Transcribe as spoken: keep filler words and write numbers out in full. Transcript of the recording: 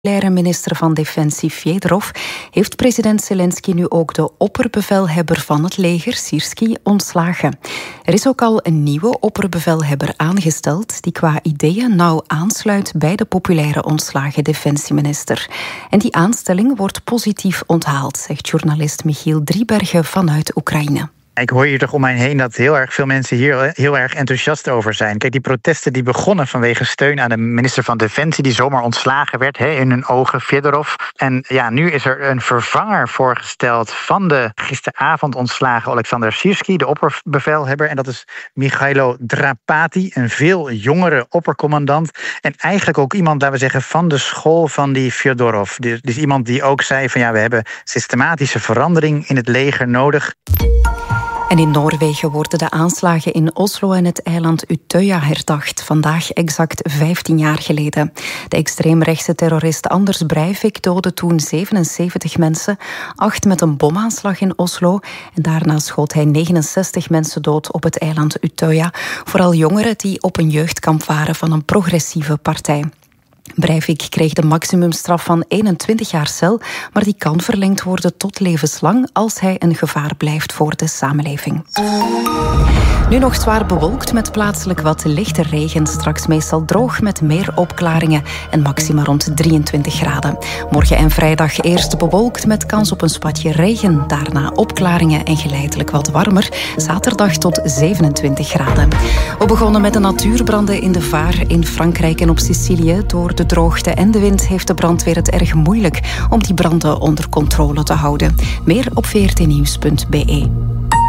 Minister van Defensie Fedorov heeft president Zelensky nu ook de opperbevelhebber van het leger, Syrskyi, ontslagen. Er is ook al een nieuwe opperbevelhebber aangesteld die qua ideeën nauw aansluit bij de populaire ontslagen defensieminister. En die aanstelling wordt positief onthaald, zegt journalist Michiel Driebergen vanuit Oekraïne. Ik hoor hier toch om mij heen dat heel erg veel mensen hier heel erg enthousiast over zijn. Kijk, die protesten die begonnen vanwege steun aan de minister van Defensie die zomaar ontslagen werd, he, in hun ogen, Fedorov. En ja, nu is er een vervanger voorgesteld van de gisteravond ontslagen Oleksandr Syrskyi, de opperbevelhebber. En dat is Michailo Drapati, een veel jongere oppercommandant. En eigenlijk ook iemand, laten we zeggen, van de school van die Fedorov. Dus, dus iemand die ook zei van ja, we hebben systematische verandering in het leger nodig. En in Noorwegen worden de aanslagen in Oslo en het eiland Utøya herdacht. Vandaag exact vijftien jaar geleden. De extreemrechtse terrorist Anders Breivik doodde toen zevenenzeventig mensen. Acht met een bomaanslag in Oslo. En daarna schoot hij negenenzestig mensen dood op het eiland Utøya. Vooral jongeren die op een jeugdkamp waren van een progressieve partij. Breivik kreeg de maximumstraf van eenentwintig jaar cel, maar die kan verlengd worden tot levenslang als hij een gevaar blijft voor de samenleving. Nu nog zwaar bewolkt met plaatselijk wat lichte regen. Straks meestal droog met meer opklaringen en maxima rond drieëntwintig graden. Morgen en vrijdag eerst bewolkt met kans op een spatje regen. Daarna opklaringen en geleidelijk wat warmer. Zaterdag tot zevenentwintig graden. We begonnen met de natuurbranden in de Vaar in Frankrijk en op Sicilië. Door de droogte en de wind heeft de brandweer het erg moeilijk om die branden onder controle te houden. Meer op v r t nieuws punt b e.